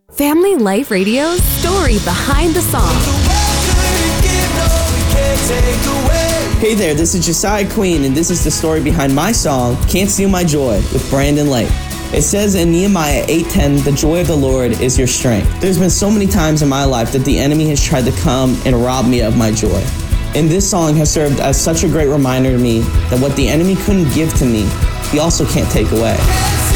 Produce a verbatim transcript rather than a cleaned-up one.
Family Life Radio's story behind the song. Hey there, this is Josiah Queen, and this is the story behind my song, Can't Steal My Joy, with Brandon Lake. It says in Nehemiah eight ten, the joy of the Lord is your strength. There's been so many times in my life that the enemy has tried to come and rob me of my joy. And this song has served as such a great reminder to me that what the enemy couldn't give to me, he also can't take away.